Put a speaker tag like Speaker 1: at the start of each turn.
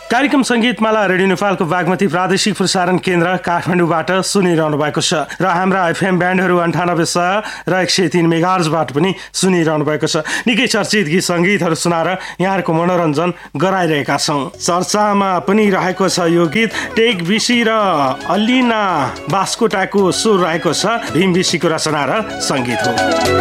Speaker 1: कार्यक्रम सङ्गीतमाला रेडियो नेपालको बागमती प्रादेशिक प्रसारण केन्द्र काठमाडौँबाट सुनिरहनु भएको छ र हाम्रा एफएम ब्यान्डहरू 98.6 र 103 मेगाहर्जबाट पनि सुनिरहनु भएको छ। निकै चर्चित गीत सङ्गीतहरू सुनाएर यहाँहरूको मनोरञ्जन गराइरहेका छौँ। चर्चामा पनि रहेको छ यो गीत टेक बिसी र अलिना बास्कोटाको स्वर रहेको छ। भीम बिसीको रचना र सङ्गीत हो।